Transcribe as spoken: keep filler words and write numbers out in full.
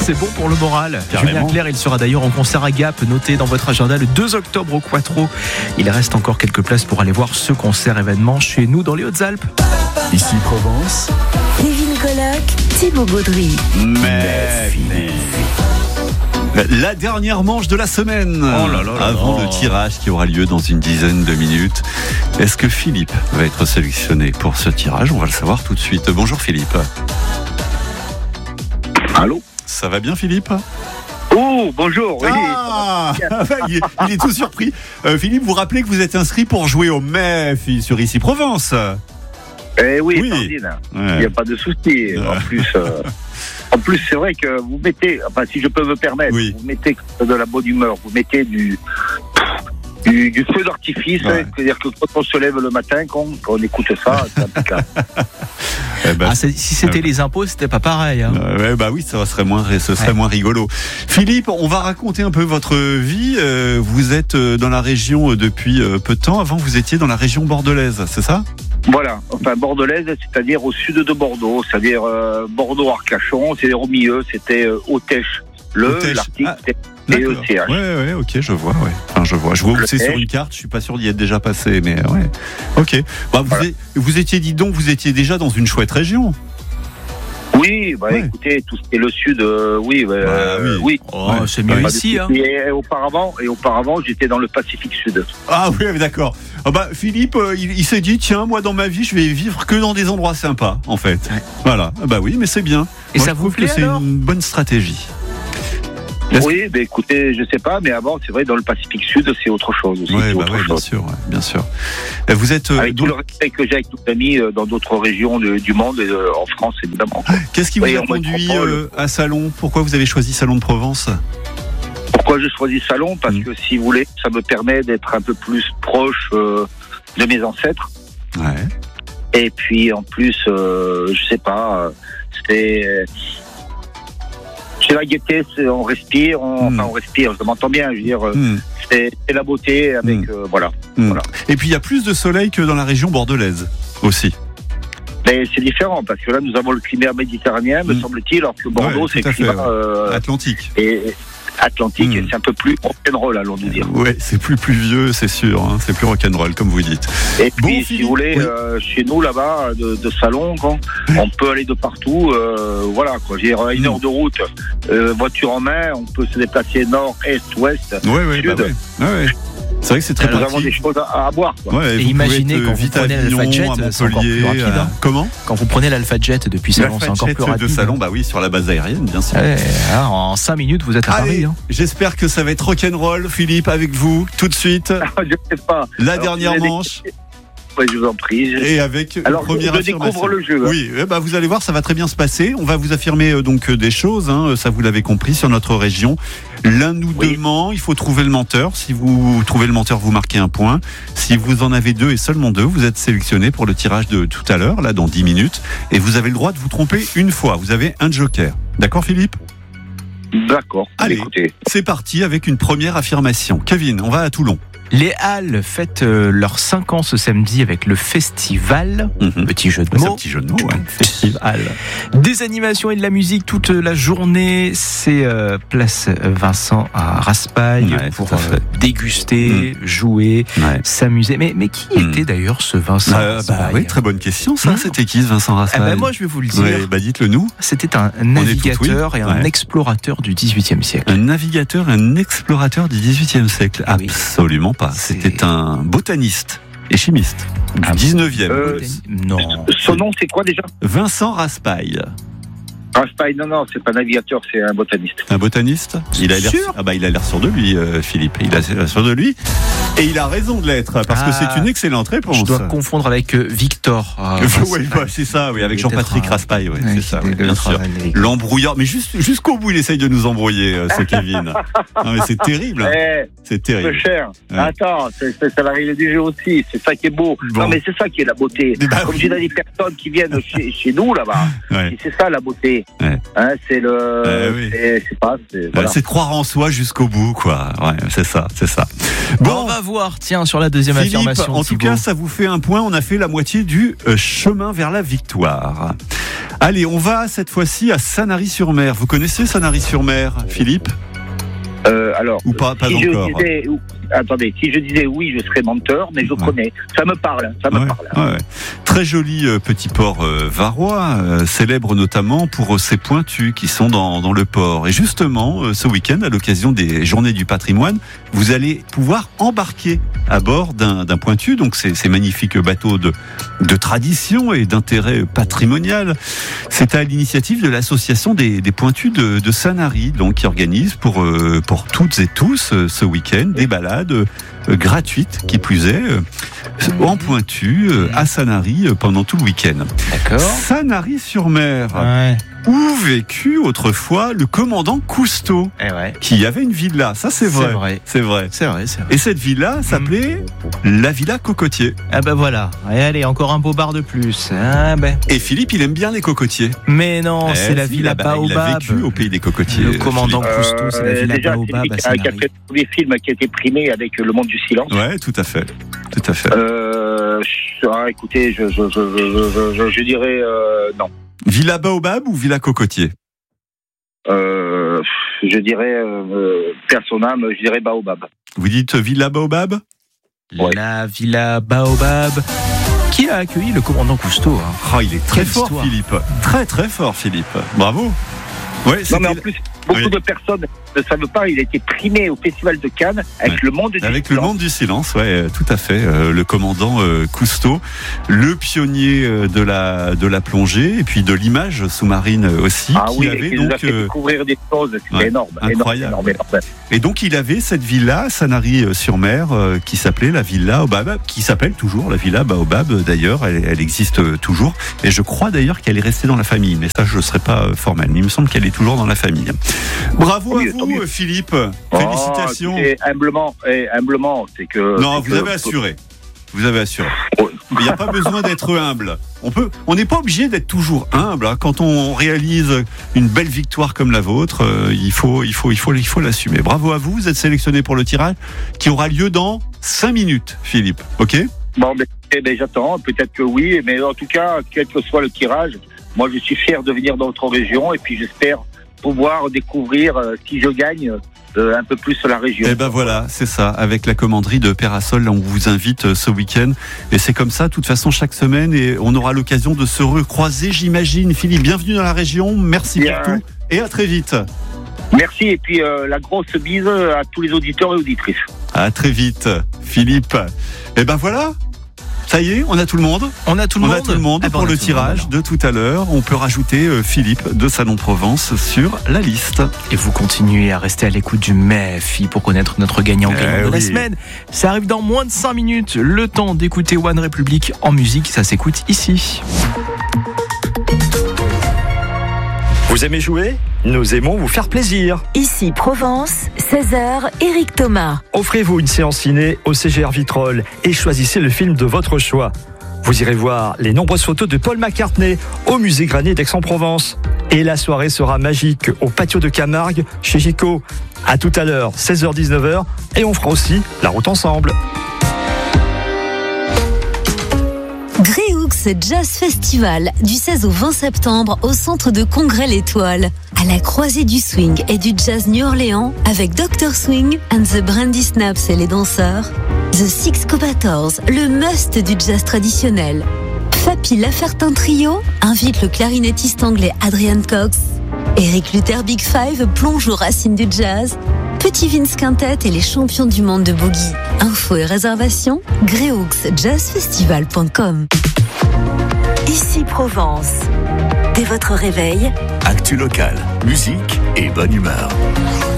c'est bon pour le moral. Carrément. Julien Clerc, il sera d'ailleurs en concert à Gap. Notez dans votre agenda le deux octobre au Quattro. Il reste encore quelques places pour aller voir ce concert événement chez nous dans les Hautes-Alpes. Ici Provence. Kevin Colloque, Thibaut Gaudry. Mais la dernière manche de la semaine, Oh là là là avant là. le tirage qui aura lieu dans une dizaine de minutes. Est-ce que Philippe va être sélectionné pour ce tirage? On va le savoir tout de suite. Bonjour Philippe. Allô? Ça va bien Philippe? Oh, bonjour, oui. Ah, il, est, il est tout surpris. Euh, Philippe, vous rappelez que vous êtes inscrit pour jouer au M E F sur Ici Provence? Eh oui, Oui. Sandine, il Ouais. n'y a pas de souci. En plus, euh, en plus, c'est vrai que vous mettez, enfin, si je peux me permettre, Oui. vous mettez de la bonne humeur, vous mettez du, du, du feu d'artifice, Ouais. c'est-à-dire que quand on se lève le matin, quand on écoute ça, c'est impeccable. Eh ben, Ah, c'est- si c'était les impôts, c'était pas pareil. Hein. Euh, ouais, bah oui, ça serait moins, ce serait Ouais. moins rigolo. Philippe, on va raconter un peu votre vie. Euh, vous êtes euh, dans la région euh, depuis euh, peu de temps. Avant, vous étiez dans la région bordelaise, c'est ça? Voilà, enfin bordelaise, c'est-à-dire au sud de Bordeaux, c'est-à-dire euh, Bordeaux-Arcachon, c'est au milieu, c'était euh, Autèche. Le, Autèche. l'article, Ah, c'était D'accord. E C H. Ouais, ouais, ok, je vois, ouais. Enfin, je vois. Je vois où Le c'est sur H. une carte. Je suis pas sûr d'y être déjà passé, mais ouais. Ok. Bah, vous, Voilà. êtes- vous étiez, dis donc, vous étiez déjà dans une chouette région. Oui, bah Ouais. écoutez, tout ce qui est le sud, euh, oui, bah, euh, oui. oui. Oh, Ouais. c'est mieux Ouais. ici. Hein. Et auparavant, et auparavant, j'étais dans le Pacifique Sud. Ah oui, d'accord. Ah bah, Philippe, euh, il, il s'est dit, tiens, moi, dans ma vie, je vais vivre que dans des endroits sympas, en fait. Ouais. Voilà. Ah bah oui, mais c'est bien. Et Moi, ça je vous trouve plaît que c'est alors une bonne stratégie. Est-ce Oui, bah écoutez, je sais pas, mais avant, c'est vrai, dans le Pacifique Sud, c'est autre chose aussi. Ouais, c'est bah autre ouais, bien chose. sûr, ouais, bien sûr. Euh, Vous êtes. euh, Avec tout donc- le respect que j'ai avec nos amis euh, dans d'autres régions de- du monde, et euh, en France, évidemment. Qu'est-ce qui vous Oui, a en conduit métropole. euh, à Salon? Pourquoi vous avez choisi Salon de Provence? Pourquoi j'ai choisi Salon? Parce Mm. que, si vous voulez, ça me permet d'être un peu plus proche euh, de mes ancêtres. Ouais. Et puis, en plus, euh, je sais pas, euh, c'est... C'est la gaieté, c'est- on respire, on, Mm. enfin on respire, je m'entends bien, je veux dire, euh, Hmm, c'est c'est la beauté avec, Mm. euh, voilà. hmm. Voilà. Et puis il y a plus de soleil que dans la région bordelaise aussi. Mais c'est différent, parce que là, nous avons le climat méditerranéen, me Mm. semble-t-il, alors que Bordeaux, Ouais, c'est tout à le fait, climat ouais. euh, Atlantique. et- atlantique, Mm. et c'est un peu plus rock'n'roll, allons-nous dire. Ouais, c'est plus pluvieux, c'est sûr. Hein, c'est plus rock'n'roll, comme vous dites. Et Bon, puis, si Philippe, vous voulez, oui. euh, chez nous, là-bas, de, de Salon, quand, on peut aller de partout, euh, voilà, quoi. Je veux dire, à une Mm. heure de route, euh, voiture en main, on peut se déplacer nord, est, ouest. Ouais, ouais, bah Sud. ouais. Ouais, ouais. C'est vrai que c'est très Nous avons des pratique. choses à, à boire, quoi. Ouais, Et vous pouvez imaginez être, quand euh, vous vite à prenez Avignon, l'Alpha Jet, à c'est encore plus Montpellier. rapide, hein. à- Comment? Quand vous prenez l'Alpha Jet depuis Salon, c'est encore Jet plus rapide. de Salon, bah oui, sur la base aérienne, bien sûr. Ouais, alors, en cinq minutes, vous êtes à Paris. Allez, Hein. j'espère que ça va être rock'n'roll, Philippe, avec vous, tout de suite. Je sais pas. La Alors, dernière si vous avez des manche, questions, ouais, je vous en prie. Je- et avec Alors, une première je affirmation. découvre le jeu. hein. Oui, eh ben, vous allez voir, ça va très bien se passer. On va vous affirmer euh, donc euh, des choses, hein, ça vous l'avez compris, sur notre région. L'un nous Oui. ment, il faut trouver le menteur. Si vous trouvez le menteur, vous marquez un point. Si vous en avez deux et seulement deux, vous êtes sélectionné pour le tirage de tout à l'heure, là dans dix minutes. Et vous avez le droit de vous tromper une fois. Vous avez un joker. D'accord, Philippe? D'accord. Allez. Écoutez. C'est parti avec une première affirmation. Kevin, on va à Toulon. Les Halles fêtent euh, leurs cinq ans ce samedi avec le festival. Mhm. Petit jeu de C'est un mots. petit jeu de mots, ouais. Festival. Des animations et de la musique toute la journée. C'est euh, place Vincent à Raspail Ouais, pour tout à fait. euh, déguster, jouer, Ouais. s'amuser. Mais, mais qui Mm. était d'ailleurs ce Vincent Euh, bah, Raspail? oui, très bonne question, ça. Hmm. C'était qui, ce Vincent Eh Raspail? ben, moi, je vais vous le dire. Ouais, bah, dites-le nous. C'était un est tout navigateur oui. et un Ouais. explorateur du dix-huitième siècle. Un navigateur, un explorateur du dix-huitième siècle. Ah oui. Absolument pas. C'est- C'était un botaniste et chimiste du Ah, dix-neuvième. Euh, Non. Son nom, c'est quoi déjà? Vincent Raspail. Raspail, non, non, c'est pas navigateur, c'est un botaniste. Un botaniste? Il a l'air, Sûr ah bah, il a l'air sûr de lui, euh, Philippe. Il a l'air sûr de lui. Et il a raison de l'être, parce que Ah. c'est une excellente réponse. Je dois confondre avec euh, Victor. Ah, Oui, bah, c'est ça, oui, avec Il Jean-Patrick était un- Raspail, oui, Ouais, c'est ça, qui oui, était bien notre sûr. ami. L'embrouillard, mais juste, jusqu'au bout, il essaye de nous embrouiller, euh, ce Kevin. Non, mais c'est terrible, hein. Eh, C'est peu terrible. cher. Ouais. Attends, c'est c'est- c'est la règle du jeu aussi. C'est ça qui est beau. Bon. Non, mais c'est ça qui est la beauté. Eh ben Comme oui. j'ai dit, des personnes qui viennent chez, chez nous là-bas, Ouais. et c'est ça la beauté. gagner. Ouais. Hein, c'est le, Euh, oui. c'est, c'est pas, c'est, voilà. Ouais, c'est de croire en soi jusqu'au bout, quoi. Ouais, c'est ça, c'est ça. Bon, on va voir, tiens, sur la deuxième Philippe, affirmation. en tout Thibaut. cas, ça vous fait un point. On a fait la moitié du euh, chemin vers la victoire. Allez, on va cette fois-ci à Sanary-sur-Mer. Vous connaissez Sanary-sur-Mer, Philippe? Euh, alors, Ou pas, pas si encore. je disais, ou- attendez, si je disais oui, je serais menteur, mais je Ouais. connais. Ça me parle, ça me Ouais, parle. ouais, ouais. Très joli euh, petit port euh, varois, euh, célèbre notamment pour euh, ses pointus qui sont dans, dans le port. Et justement, euh, ce week-end, à l'occasion des Journées du patrimoine, vous allez pouvoir embarquer à bord d'un, d'un pointu. Donc, ces, ces magnifiques bateaux de, de tradition et d'intérêt patrimonial. C'est à l'initiative de l'association des, des pointus de, de Sanary, donc qui organise pour euh, pour toutes et tous euh, ce week-end des balades euh, gratuites, qui plus est, euh, en pointu euh, à Sanary euh, pendant tout le week-end. D'accord. Sanary-sur-Mer, Ouais. où vécut autrefois le commandant Cousteau, Eh ouais. qui avait une villa. Ça, c'est vrai. C'est vrai. C'est vrai. C'est vrai, c'est vrai. Et cette villa s'appelait la Villa Cocotier. Ah bah voilà. Et allez, encore un beau bar de plus. Ah ben. Et Philippe, il aime bien les cocotiers. Mais non, Eh c'est la si, Villa là-bas, Il a Baobab. vécu au pays des cocotiers. Le commandant Philippe. Cousteau, c'est la Villa déjà, Baobab c'est lui à qui a, qui a Sanary. fait le premier film qui a été primé avec Le Monde du Silence. Ouais, tout à fait. Tout à fait. Euh, ah, écoutez, je, je, je, je, je, je dirais euh, non. Villa Baobab ou Villa Cocotier? Euh, je dirais euh, personnam, je dirais Baobab. Vous dites Villa Baobab? Ouais. La Villa Baobab qui a accueilli le commandant Cousteau. Hein. Oh, il est très Quelle fort, histoire. Philippe. Très, très fort, Philippe. Bravo. Ouais, Non, mais en c'était plus, beaucoup Oui. de personnes ne savent pas, il a été primé au Festival de Cannes avec Ouais. le monde du avec le silence. monde du silence, ouais, euh, tout à fait. Euh, le commandant euh, Cousteau, le pionnier euh, de la de la plongée et puis de l'image sous-marine aussi, Ah qui oui, avait qui nous a donc fait euh, découvrir des choses, c'était ouais, énorme, incroyable. énorme, énorme, énorme. et donc il avait cette villa Sanary-sur-Mer euh, qui s'appelait la Villa Baobab, qui s'appelle toujours la Villa Baobab d'ailleurs. Elle, elle existe euh, toujours et je crois d'ailleurs qu'elle est restée dans la famille, mais ça je ne serai pas euh, formel. Mais il me semble qu'elle est toujours dans la famille. Bravo Tant à mieux, tant vous, mieux. Philippe. Oh, Félicitations. écoutez, humblement, eh, humblement, c'est que. Non, c'est vous que- avez assuré. Vous avez assuré. Ouais. Il n'y a pas besoin d'être humble. On peut, on n'est pas obligé d'être toujours humble. Hein. Quand on réalise une belle victoire comme la vôtre, euh, il faut, il faut, il faut, il faut l'assumer. Bravo à vous. Vous êtes sélectionné pour le tirage qui aura lieu dans cinq minutes, Philippe. Ok? Bon, ben, eh ben, j'attends, peut-être que oui, mais en tout cas, quel que soit le tirage, moi je suis fier de venir dans votre région et puis j'espère pouvoir découvrir, euh, si je gagne, euh, un peu plus la région. Eh ben voilà, c'est ça. Avec la commanderie de Pérasol, là, on vous invite euh, ce week-end. Et c'est comme ça, de toute façon, chaque semaine, et on aura l'occasion de se recroiser, j'imagine. Philippe, bienvenue dans la région. Merci Bien. pour tout. Et à très vite. Merci et puis euh, la grosse bise à tous les auditeurs et auditrices. À très vite, Philippe. Et ben voilà. Ça y est, on a tout le monde. On a tout le on monde. a tout le monde Eh ben, pour on a le tout le monde, tirage alors. de tout à l'heure. On peut rajouter euh, Philippe de Salon-de-Provence sur la liste. Et vous continuez à rester à l'écoute du M E F I pour connaître notre gagnant Eh gagnant de la oui. semaine. Ça arrive dans moins de cinq minutes. Le temps d'écouter One Republic en musique, ça s'écoute ici. Vous aimez jouer? Nous aimons vous faire plaisir. Ici Provence, seize heures, Éric Thomas. Offrez-vous une séance ciné au C G R Vitrolles et choisissez le film de votre choix. Vous irez voir les nombreuses photos de Paul McCartney au musée Granier d'Aix-en-Provence. Et la soirée sera magique au patio de Camargue chez Gico. À tout à l'heure, seize heures dix-neuf heures, et on fera aussi la route ensemble. Gréoux Jazz Festival du seize au vingt septembre au centre de congrès L'Étoile. À la croisée du swing et du jazz New Orleans avec docteur Swing and the Brandy Snaps et les danseurs. The Six Cobators, le must du jazz traditionnel. Fapi Lafertin Trio invite le clarinettiste anglais Adrian Cox. Eric Luther Big Five plonge aux racines du jazz. Petit Vince Quintet et les champions du monde de boogie. Infos et réservations, gréoux jazz festival point com. Ici Provence. Dès votre réveil, Actu locale, musique et bonne humeur.